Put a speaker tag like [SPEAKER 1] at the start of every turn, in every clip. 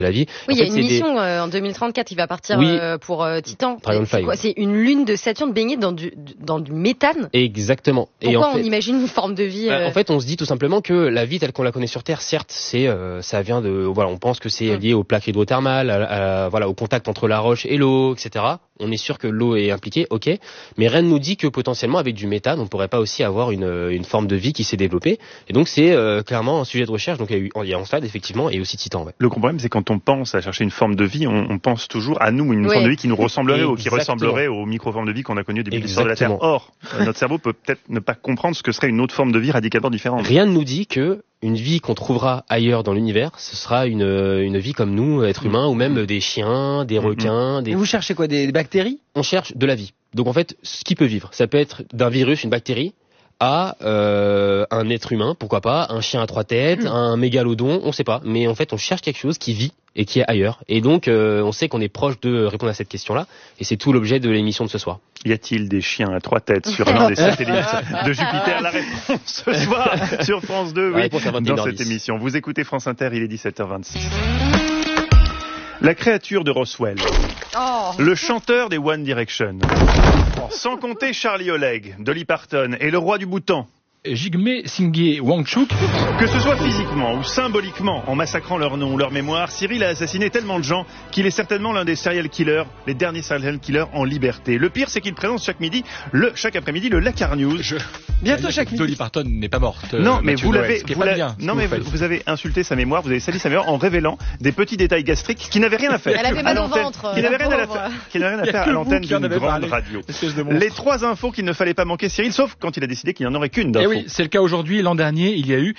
[SPEAKER 1] la vie.
[SPEAKER 2] Oui, il y a une mission en 2034, il va partir pour Titan. C'est quoi ? C'est une lune de Saturne baignée dans du méthane.
[SPEAKER 1] Exactement.
[SPEAKER 2] Pourquoi on imagine une forme de vie
[SPEAKER 1] En fait, on se dit tout simplement que la vie telle qu'on la connaît sur Terre, certes, ça vient de on pense que c'est lié aux plaques hydrothermales, au contact entre la roche et l'eau, etc. On est sûr que l'eau est impliquée, ok, mais rien ne nous dit que potentiellement avec du méthane, on pourrait pas aussi avoir une forme de vie qui s'est développée. Et donc c'est clairement un sujet de recherche. Donc il y a Encelade effectivement et aussi Titan. Ouais.
[SPEAKER 3] Le problème, c'est quand on pense à chercher une forme de vie, on pense toujours à nous, une forme de vie qui nous ressemblerait ou qui ressemblerait aux microformes de vie qu'on a connues au début de l'histoire de la Terre. Or, notre cerveau peut peut-être ne pas comprendre ce que serait une autre forme de vie radicalement différente.
[SPEAKER 1] Rien ne nous dit que une vie qu'on trouvera ailleurs dans l'univers, ce sera une vie comme nous, êtres humains, ou même des chiens, des requins.
[SPEAKER 4] Et vous cherchez quoi, des bactéries ?
[SPEAKER 1] On cherche de la vie. Donc en fait, ce qui peut vivre, ça peut être d'un virus, une bactérie, à un être humain, pourquoi pas, un chien à 3 têtes, un mégalodon, on sait pas. Mais en fait, on cherche quelque chose qui vit et qui est ailleurs. Et donc, on sait qu'on est proche de répondre à cette question-là. Et c'est tout l'objet de l'émission de ce soir.
[SPEAKER 3] Y a-t-il des chiens à 3 têtes sur l'un des satellites de Jupiter ? La réponse ce soir sur France 2, oui, dans cette émission. Vous écoutez France Inter, il est 17h26. La créature de Roswell. Le chanteur des One Direction. Sans compter Charlie Oleg, Dolly Parton et le roi du Bhoutan.
[SPEAKER 5] Jigme Singye Wangchuk.
[SPEAKER 3] Que ce soit physiquement ou symboliquement, en massacrant leur nom ou leur mémoire, Cyril a assassiné tellement de gens qu'il est certainement l'un des serial killers, les derniers serial killers en liberté. Le pire, c'est qu'il présente chaque après-midi le Lakar News.
[SPEAKER 4] Bientôt chaque midi.
[SPEAKER 5] Dolly Parton n'est pas morte.
[SPEAKER 3] Non, mais
[SPEAKER 5] vous
[SPEAKER 3] avez insulté sa mémoire, vous avez sali sa mémoire en révélant des petits détails gastriques qui n'avaient rien à faire.
[SPEAKER 2] Elle avait mal au ventre.
[SPEAKER 3] Qui n'avaient rien à faire à l'antenne d'une grande radio. Les 3 infos qu'il ne fallait pas manquer, Cyril, sauf quand il a décidé qu'il n'y en aurait qu'une d'info.
[SPEAKER 5] Oui, c'est le cas aujourd'hui. L'an dernier, il y a eu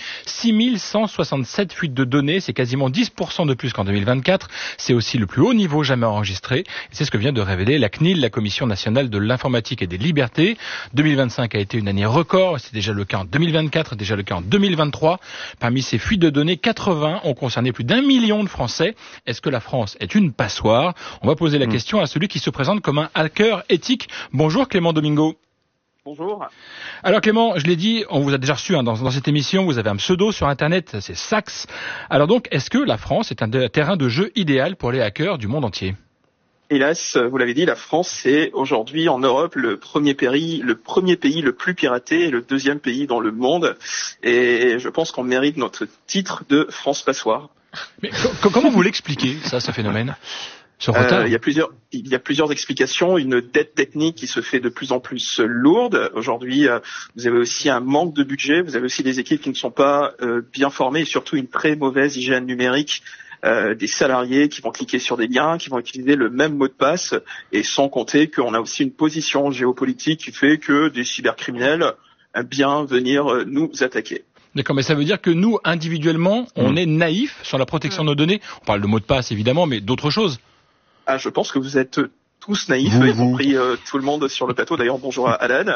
[SPEAKER 5] 6167 fuites de données. C'est quasiment 10% de plus qu'en 2024. C'est aussi le plus haut niveau jamais enregistré. Et c'est ce que vient de révéler la CNIL, la Commission nationale de l'informatique et des libertés. 2025 a été une année record. C'est déjà le cas en 2024, déjà le cas en 2023. Parmi ces fuites de données, 80 ont concerné plus d'1 million de Français. Est-ce que la France est une passoire ? On va poser la question à celui qui se présente comme un hacker éthique. Bonjour Clément Domingo.
[SPEAKER 6] Bonjour.
[SPEAKER 5] Alors Clément, je l'ai dit, on vous a déjà reçu dans cette émission, vous avez un pseudo sur Internet, c'est Sax. Alors donc, est-ce que la France est un terrain de jeu idéal pour les hackers du monde entier ?
[SPEAKER 6] Hélas, vous l'avez dit, la France est aujourd'hui en Europe le premier pays le plus piraté et le 2e pays dans le monde. Et je pense qu'on mérite notre titre de France passoire.
[SPEAKER 5] Mais comment vous l'expliquez, ça, ce phénomène ?
[SPEAKER 6] Il y a plusieurs explications. Une dette technique qui se fait de plus en plus lourde. Aujourd'hui, vous avez aussi un manque de budget. Vous avez aussi des équipes qui ne sont pas bien formées et surtout une très mauvaise hygiène numérique. Des salariés qui vont cliquer sur des liens, qui vont utiliser le même mot de passe, et sans compter qu'on a aussi une position géopolitique qui fait que des cybercriminels aiment bien venir nous attaquer.
[SPEAKER 5] D'accord, mais ça veut dire que nous, individuellement, on est naïfs sur la protection de nos données. On parle de mots de passe, évidemment, mais d'autres choses.
[SPEAKER 6] Je pense que vous êtes tous naïfs, y compris tout le monde sur le plateau. D'ailleurs, bonjour à Alan.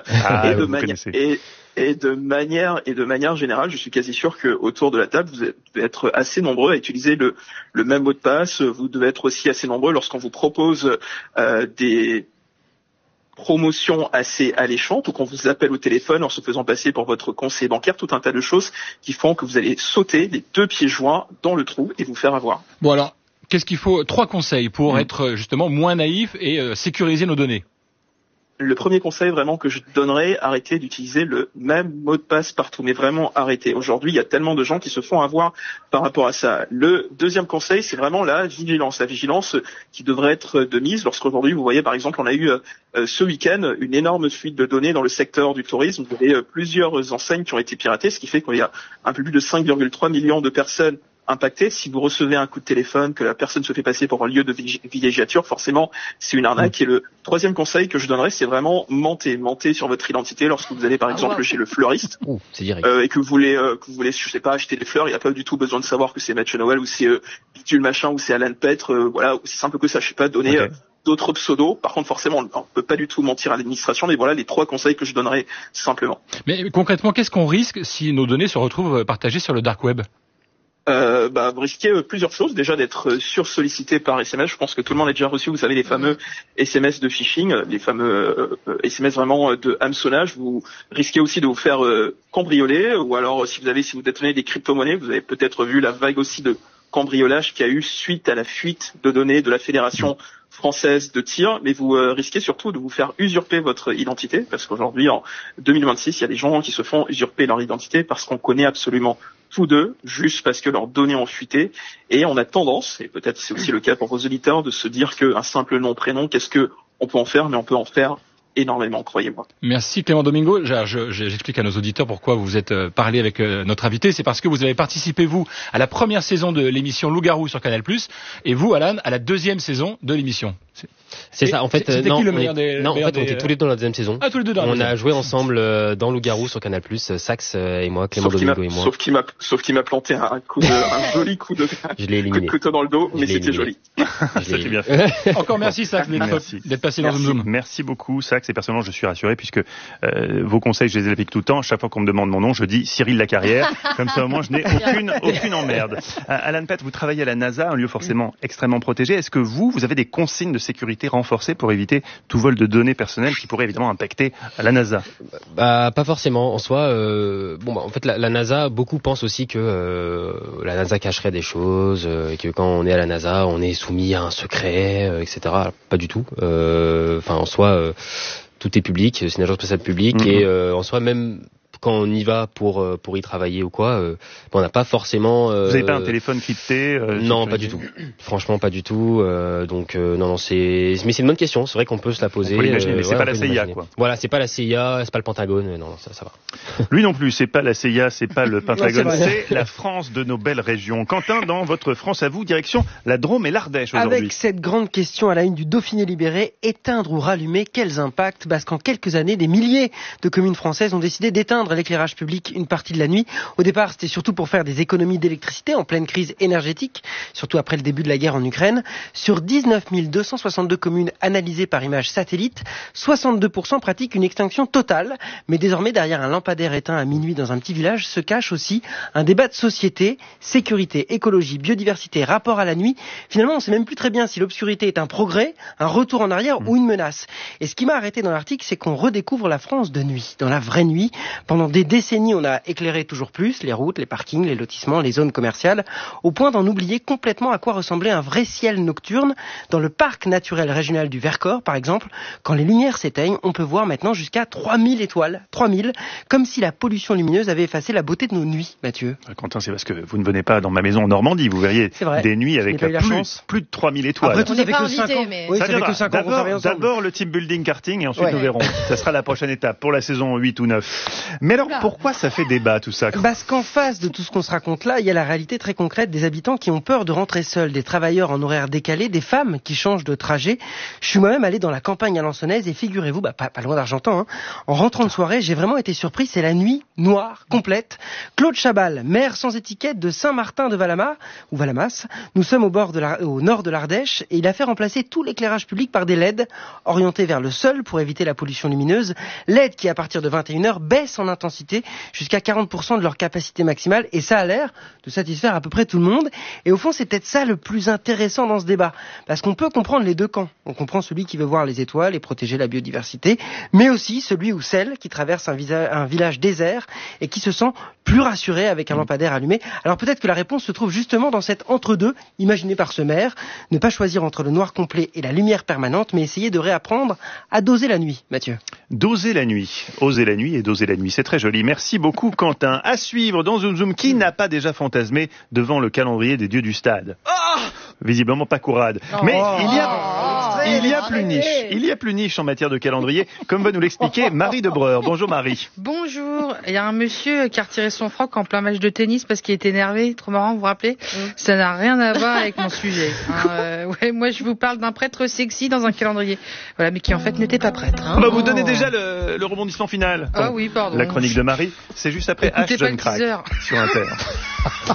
[SPEAKER 6] Et de manière générale, je suis quasi sûr que autour de la table, vous devez être assez nombreux à utiliser le même mot de passe. Vous devez être aussi assez nombreux lorsqu'on vous propose des promotions assez alléchantes ou qu'on vous appelle au téléphone en se faisant passer pour votre conseiller bancaire, tout un tas de choses qui font que vous allez sauter les 2 pieds joints dans le trou et vous faire avoir.
[SPEAKER 5] Bon alors, qu'est-ce qu'il faut ? 3 conseils pour être justement moins naïf et sécuriser nos données.
[SPEAKER 6] Le premier conseil vraiment que je donnerais, arrêtez d'utiliser le même mot de passe partout, mais vraiment arrêtez. Aujourd'hui, il y a tellement de gens qui se font avoir par rapport à ça. Le deuxième conseil, c'est vraiment la vigilance qui devrait être de mise. Lorsqu'aujourd'hui, vous voyez par exemple, on a eu ce week-end une énorme fuite de données dans le secteur du tourisme. Vous avez plusieurs enseignes qui ont été piratées, ce qui fait qu'il y a un peu plus de 5,3 millions de personnes impacté. Si vous recevez un coup de téléphone, que la personne se fait passer pour un lieu de villégiature, forcément, c'est une arnaque. Et le troisième conseil que je donnerais, c'est vraiment mentez sur votre identité lorsque vous allez, par exemple, chez le fleuriste.
[SPEAKER 1] C'est direct.
[SPEAKER 6] Et que vous voulez, je sais pas, acheter des fleurs. Il n'y a pas du tout besoin de savoir que c'est Match Noël ou c'est Bidule machin ou c'est Alan Petre. Voilà, aussi simple que ça. Je sais pas, donner d'autres pseudos. Par contre, forcément, on peut pas du tout mentir à l'administration. Mais voilà les 3 conseils que je donnerais simplement.
[SPEAKER 5] Mais concrètement, qu'est-ce qu'on risque si nos données se retrouvent partagées sur le dark web?
[SPEAKER 6] Vous risquez plusieurs choses. Déjà d'être sursollicité par SMS. Je pense que tout le monde a déjà reçu, vous savez, les fameux SMS de phishing, les fameux SMS vraiment de hameçonnage. Vous risquez aussi de vous faire cambrioler, ou alors si vous détenez des crypto-monnaies, vous avez peut-être vu la vague aussi de cambriolage qu'il y a eu suite à la fuite de données de la Fédération française de tir, mais vous risquez surtout de vous faire usurper votre identité, parce qu'aujourd'hui, en 2026, il y a des gens qui se font usurper leur identité parce qu'on connaît absolument tous d'eux, juste parce que leurs données ont fuité, et on a tendance, et peut-être c'est aussi le cas pour vos auditeurs, de se dire qu'un simple nom, prénom, qu'est-ce que on peut en faire, mais on peut en faire énormément, croyez-moi.
[SPEAKER 5] Merci Clément Domingo. J'explique à nos auditeurs pourquoi vous êtes parlé avec notre invité. C'est parce que vous avez participé, vous, à la première saison de l'émission Loup-Garou sur Canal+, et vous, Alan, à la deuxième saison de l'émission.
[SPEAKER 1] C'est ça, en fait,
[SPEAKER 5] non,
[SPEAKER 1] on était tous les deux dans la deuxième saison.
[SPEAKER 5] Ah, tous les deux
[SPEAKER 1] on a joué ensemble dans Loup-Garou sur Canal+, Sax et moi, Clément Domingo et moi.
[SPEAKER 6] Sauf qu'il m'a planté un joli coup de couteau dans le dos, mais c'était joli.
[SPEAKER 3] C'était bien fait.
[SPEAKER 5] Encore merci, Sax, d'être passé dans Zoom.
[SPEAKER 3] Merci beaucoup, Sax, et personnellement, je suis rassuré puisque vos conseils, je les applique tout le temps. Chaque fois qu'on me demande mon nom, je dis Cyril Lacarrière. Comme ça, au moins, je n'ai aucune emmerde. Alan Pett, vous travaillez à la NASA, un lieu forcément extrêmement protégé. Est-ce que vous avez des consignes de sécurité renforcées pour éviter tout vol de données personnelles qui pourrait évidemment impacter la NASA?
[SPEAKER 1] Pas forcément. En soi, en fait, la NASA, beaucoup pensent aussi que la NASA cacherait des choses, et que quand on est à la NASA, on est soumis à un secret, etc. Pas du tout. En soi, tout est public. C'est une agence spatiale publique, et en soi, même quand on y va pour y travailler ou quoi, on n'a pas forcément.
[SPEAKER 3] Vous n'avez pas un téléphone crypté?
[SPEAKER 1] Non, pas du tout. Franchement, pas du tout. Non, mais c'est une bonne question. C'est vrai qu'on peut se la poser.
[SPEAKER 3] On peut l'imaginer, mais c'est pas la CIA, quoi.
[SPEAKER 1] Voilà, c'est pas la CIA, c'est pas le Pentagone. Non, ça va.
[SPEAKER 3] Lui non plus, c'est pas la CIA, c'est pas le Pentagone, c'est la France de nos belles régions. Quentin, dans votre France à vous, direction la Drôme et l'Ardèche aujourd'hui.
[SPEAKER 4] Avec cette grande question à la une du Dauphiné libéré, éteindre ou rallumer, quels impacts? Parce qu'en quelques années, des milliers de communes françaises ont décidé d'éteindre l'éclairage public une partie de la nuit. Au départ, c'était surtout pour faire des économies d'électricité en pleine crise énergétique, surtout après le début de la guerre en Ukraine. Sur 19 262 communes analysées par images satellites, 62% pratiquent une extinction totale. Mais désormais, derrière un lampadaire éteint à minuit dans un petit village, se cache aussi un débat de société, sécurité, écologie, biodiversité, rapport à la nuit. Finalement, on ne sait même plus très bien si l'obscurité est un progrès, un retour en arrière ou une menace. Et ce qui m'a arrêté dans l'article, c'est qu'on redécouvre la France de nuit, dans la vraie nuit. Pendant des décennies, on a éclairé toujours plus les routes, les parkings, les lotissements, les zones commerciales, au point d'en oublier complètement à quoi ressemblait un vrai ciel nocturne. Dans le parc naturel régional du Vercors, par exemple, quand les lumières s'éteignent, on peut voir maintenant jusqu'à 3000 étoiles. 3000, comme si la pollution lumineuse avait effacé la beauté de nos nuits, Mathieu.
[SPEAKER 3] Quentin, c'est parce que vous ne venez pas dans ma maison en Normandie. Vous verriez des nuits avec plus de 3000 étoiles.
[SPEAKER 4] Après tout, ça fait que 5 ans.
[SPEAKER 2] Mais...
[SPEAKER 4] Oui, ça fait que 5 ans qu'on travaille ensemble.
[SPEAKER 3] D'abord le team building karting et ensuite nous verrons. Ça sera la prochaine étape pour la saison 8 ou 9. Mais alors, pourquoi ça fait débat tout ça?
[SPEAKER 4] Parce qu'en face de tout ce qu'on se raconte là, il y a la réalité très concrète des habitants qui ont peur de rentrer seuls, des travailleurs en horaire décalé, des femmes qui changent de trajet. Je suis moi-même allé dans la campagne alençonnaise et figurez-vous, pas loin d'Argentan, en rentrant de soirée, j'ai vraiment été surpris, c'est la nuit noire, complète. Claude Chabal, maire sans étiquette de Saint-Martin de Valamas. Nous sommes au nord de l'Ardèche et il a fait remplacer tout l'éclairage public par des LED orientés vers le sol pour éviter la pollution lumineuse. LED qui, à partir de 21h, baissent en intensité jusqu'à 40% de leur capacité maximale et ça a l'air de satisfaire à peu près tout le monde. Et au fond, c'est peut-être ça le plus intéressant dans ce débat. Parce qu'on peut comprendre les deux camps. On comprend celui qui veut voir les étoiles et protéger la biodiversité, mais aussi celui ou celle qui traverse un village désert et qui se sent plus rassuré avec un lampadaire allumé. Alors peut-être que la réponse se trouve justement dans cet entre-deux imaginé par ce maire. Ne pas choisir entre le noir complet et la lumière permanente, mais essayer de réapprendre à doser la nuit, Mathieu.
[SPEAKER 3] Doser la nuit, oser la nuit et doser la nuit, c'est très joli. Merci beaucoup Quentin. À suivre dans Zoom Zoom, qui n'a pas déjà fantasmé devant le calendrier des dieux du stade? Visiblement pas Courade. Mais il y a plus niche en matière de calendrier, comme va nous l'expliquer Marie Debreur. Bonjour Marie.
[SPEAKER 7] Bonjour. Il y a un monsieur qui a retiré son froc en plein match de tennis parce qu'il était énervé. Trop marrant, vous vous rappelez? Ça n'a rien à voir avec mon sujet. Moi, je vous parle d'un prêtre sexy dans un calendrier. Voilà, mais qui en fait n'était pas prêtre.
[SPEAKER 3] Vous donnez déjà le rebondissement final.
[SPEAKER 7] Ah oui, pardon.
[SPEAKER 3] La chronique de Marie, c'est juste après H. John Crack sur Inter.